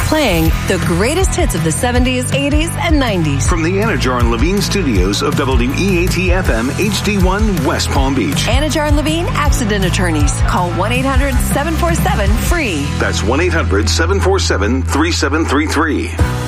Playing the greatest hits of the 70s, 80s, and 90s. From the Anajar and Levine studios of WEAT-FM HD1 West Palm Beach. Anajar and Levine Accident Attorneys. Call 1-800-747-FREE. That's 1-800-747-3733.